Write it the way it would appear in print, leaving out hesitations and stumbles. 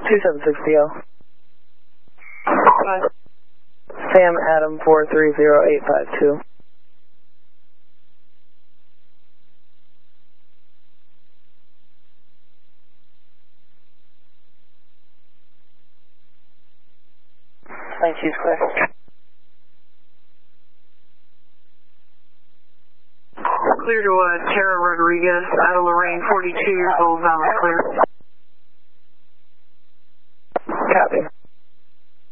276DL. Bye. Sam Adam 430852. Thank you, clear. Clear to Tara Rodriguez, out of Lorraine, 42 years old, clear.